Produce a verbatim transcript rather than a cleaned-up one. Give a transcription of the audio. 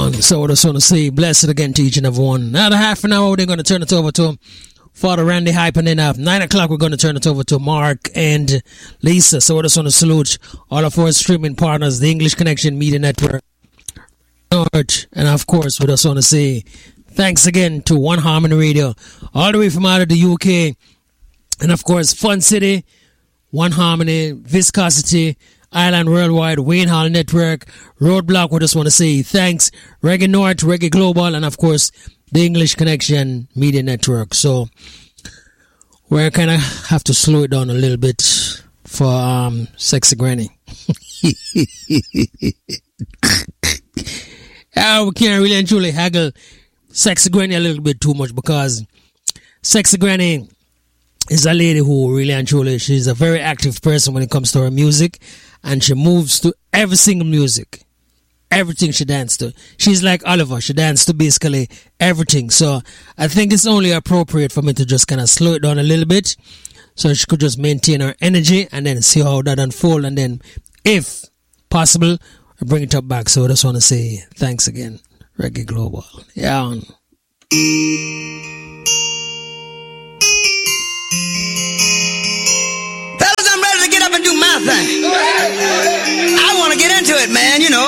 on. So I just want to say blessed again to each and every one. Another half an hour, we're going to turn it over to Father Randy Hype, and then at nine o'clock, we're going to turn it over to Mark and Lisa. So I just want to salute all of our streaming partners, the English Connection Media Network, and of course, we just want to say thanks again to One Harmony Radio, all the way from out of the U K, and of course, Fun City, One Harmony, Viscosity, Island Worldwide, Wayne Hall Network, Roadblock. We just want to say thanks, Reggae North, Reggae Global, and of course, the English Connection Media Network. So we're kind of have to slow it down a little bit for um, Sexy Granny. Uh, we can't really and truly haggle Sexy Granny a little bit too much, because Sexy Granny is a lady who really and truly, she's a very active person when it comes to her music, and she moves to every single music, everything she dances to. She's like Oliver, she dances to basically everything. So I think it's only appropriate for me to just kind of slow it down a little bit, so she could just maintain her energy and then see how that unfolds, and then if possible, I bring it up back. So I just want to say thanks again, Reggae Global. Yeah.